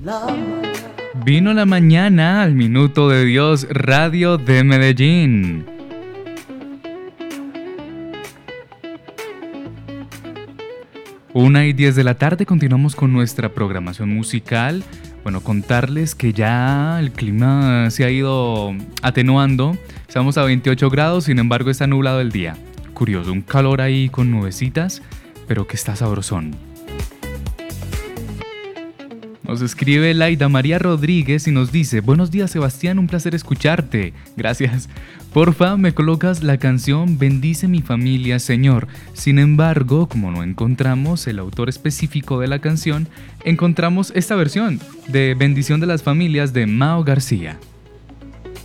Vino la mañana al Minuto de Dios Radio de Medellín. Una y 10 de la tarde continuamos con nuestra programación musical. Bueno, contarles que ya el clima se ha ido atenuando. Estamos a 28 grados, sin embargo está nublado el día. Curioso, un calor ahí con nubecitas, pero que está sabrosón. Nos escribe Laida María Rodríguez y nos dice: buenos días Sebastián, un placer escucharte. Gracias. Porfa, me colocas la canción Bendice mi familia, Señor. Sin embargo, como no encontramos el autor específico de la canción, encontramos esta versión de Bendición de las Familias de Mao García.